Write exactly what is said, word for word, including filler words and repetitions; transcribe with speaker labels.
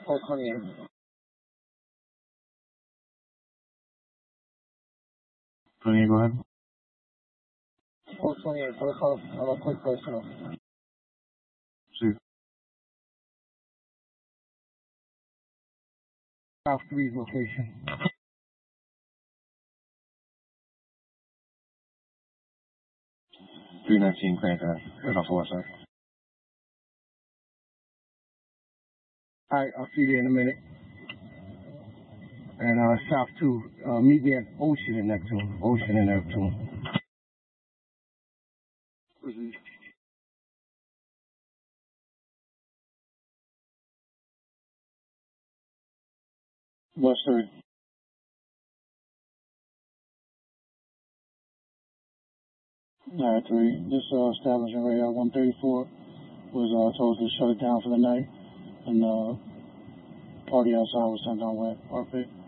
Speaker 1: four twenty-eight.
Speaker 2: twenty-eight, go ahead.
Speaker 1: four twenty-eight, for the call. I'm a quick personal.
Speaker 2: See.
Speaker 1: South three's location.
Speaker 2: three nineteen Grand Drive. Right off the west side.
Speaker 1: Alright, I'll see you there in a minute. And uh, South two, uh, meet me at Ocean and Neptune. Ocean and Neptune. Mm-hmm.
Speaker 2: West three. Alright, three. This uh, establishment right here, one thirty-four, was uh, told to shut it down for the night, and uh, party outside was sent on wet. R P.